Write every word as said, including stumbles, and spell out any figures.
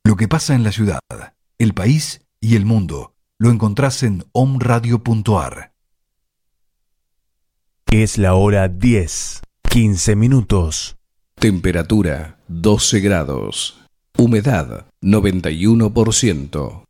Lo que pasa en la ciudad, el país y el mundo lo encontrás en omradio punto ar. Es la hora diez, quince minutos. Temperatura doce grados. Humedad noventa y uno por ciento.